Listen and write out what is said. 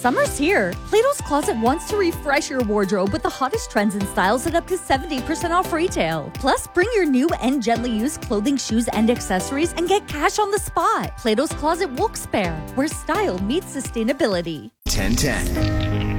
Summer's here. Plato's Closet wants to refresh your wardrobe with the hottest trends and styles at up to 70% off retail. Plus, bring your new and gently used clothing, shoes, and accessories and get cash on the spot. Plato's Closet Wilkes-Barre, where style meets sustainability. 1010.